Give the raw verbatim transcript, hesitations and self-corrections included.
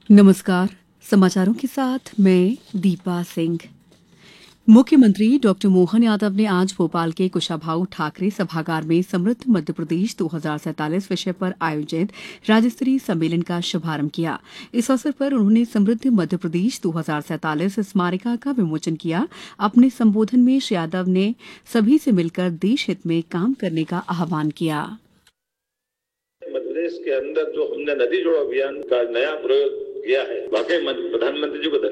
नमस्कार। समाचारों के साथ मैं दीपा सिंह। मुख्यमंत्री डॉक्टर मोहन यादव ने आज भोपाल के कुशाभाऊ ठाकरे सभागार में समृद्ध मध्यप्रदेश दो हज़ार सैंतालीस विषय पर आयोजित राज्य स्तरीय सम्मेलन का शुभारंभ किया। इस अवसर पर उन्होंने समृद्ध मध्यप्रदेश दो हज़ार सैंतालीस स्मारिका का विमोचन किया। अपने संबोधन में श्री यादव ने सभी से मिलकर देश हित में काम करने का आह्वान किया। मध्यप्रदेश के अंदर जो हमने नदी जोड़ो अभियान का नया प्रयोग किया है, वाकई प्रधानमंत्री जी को